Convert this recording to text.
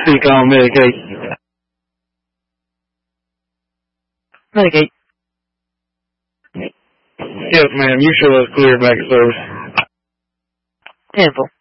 speak on mitigate. Mitigate. Yes, ma'am. You show us clear back service. 10-4.